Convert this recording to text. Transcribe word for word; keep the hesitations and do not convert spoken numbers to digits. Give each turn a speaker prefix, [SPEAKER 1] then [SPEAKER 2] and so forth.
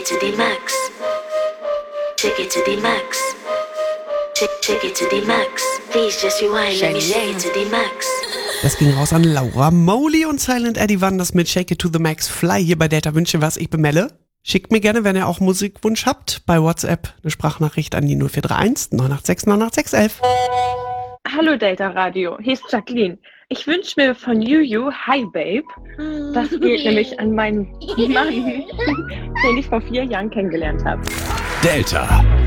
[SPEAKER 1] it to the max. Shake it to the max. Shake, shake it to the max. Please just rewind, let me shake it to the max.
[SPEAKER 2] Das ging raus an Laura. Molly und Silent Eddie waren das mit Shake It to the Max Fly hier bei Delta Wünsche, was ich bemelle. Schickt mir gerne, wenn ihr auch Musikwunsch habt, bei WhatsApp eine Sprachnachricht an die null vier drei eins neun acht sechs neun acht sechs eins eins.
[SPEAKER 3] Hallo Delta Radio, hier ist Jacqueline. Ich wünsche mir von Juju Hi Babe. Das geht nämlich an meinen Mann, den ich vor vier Jahren kennengelernt habe.
[SPEAKER 4] Delta.